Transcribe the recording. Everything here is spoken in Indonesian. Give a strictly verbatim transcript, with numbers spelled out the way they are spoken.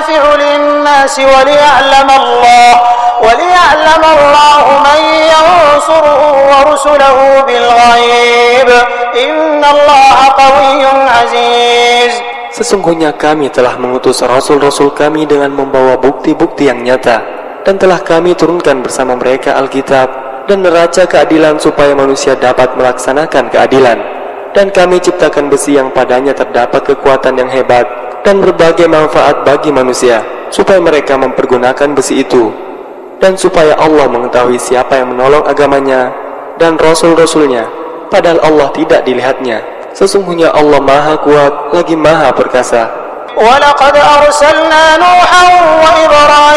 ومنافع للناس وليعلم الله وليعلم الله من ينصره ورسله بالغيب إن الله قوي عزيز. Sesungguhnya kami telah mengutus Rasul-Rasul kami dengan membawa bukti-bukti yang nyata, dan telah kami turunkan bersama mereka Alkitab dan neraca keadilan supaya manusia dapat melaksanakan keadilan. Dan kami ciptakan besi yang padanya terdapat kekuatan yang hebat dan berbagai manfaat bagi manusia, supaya mereka mempergunakan besi itu, dan supaya Allah mengetahui siapa yang menolong agamanya dan Rasul-Rasulnya, padahal Allah tidak dilihatnya. Sesungguhnya Allah Maha Kuat lagi Maha Perkasa. وَلَقَدْ أَرْسَلْنَا نُوحًا وَإِبْرَاهِيمَ